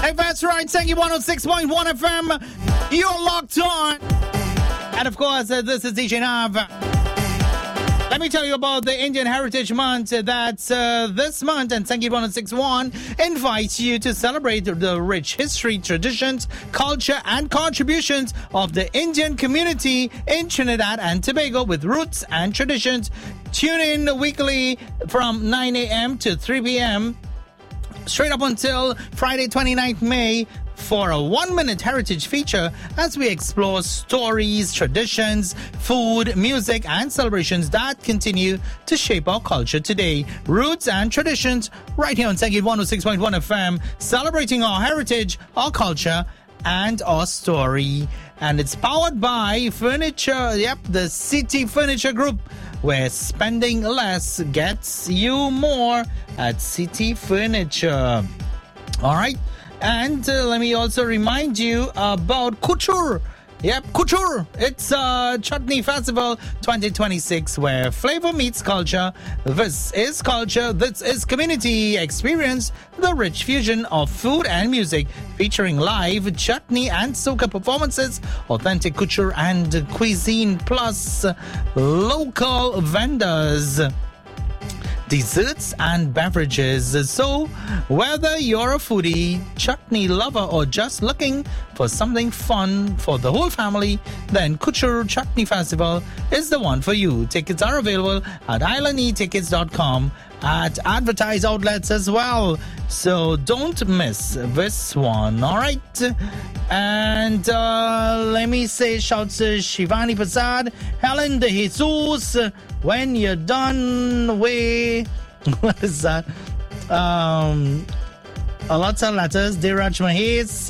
If that's right, Sangi 106.1 FM, you're locked on. And of course, this is DJ Nav. Let me tell you about the Indian Heritage Month. That's this month, and Sangeet 1061 invites you to celebrate the rich history, traditions, culture, and contributions of the Indian community in Trinidad and Tobago with roots and traditions. Tune in weekly from 9 a.m. to 3 p.m. straight up until Friday, 29th May, for a 1-minute heritage feature as we explore stories, traditions, food, music, and celebrations that continue to shape our culture today. Roots and traditions, right here on Sangeet 106.1 FM, celebrating our heritage, our culture, and our story. And it's powered by Furniture, the City Furniture Group, where spending less gets you more at City Furniture. All right. And let me also remind you about Couture. Couture. It's Chutney Festival 2026, where flavor meets culture. This is culture. This is community. Experience the rich fusion of food and music, featuring live chutney and soca performances, authentic couture and cuisine, plus local vendors, desserts and beverages. So whether you're a foodie, chutney lover, or just looking for something fun for the whole family, then Couture Chutney Festival is the one for you. Tickets are available at islandetickets.com, at advertised outlets as well. So don't miss this one. All right. And let me say shout to Shivani Prasad, Helen de Jesus. When you're done with what is that? Lots of letters. Diraj Mahes,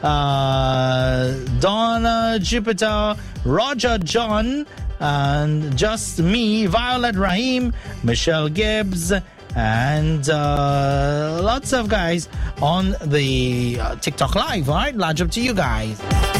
Donna Jupiter, Roger John, and just me, Violet Rahim, Michelle Gibbs, and lots of guys on the TikTok Live. All right, large up to you guys.